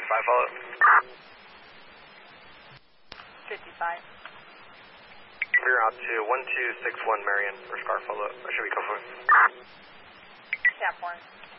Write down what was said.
55 follow. 55. Clear out to 1261 Marion for Scar follow. Or should we go for it? Cap 1.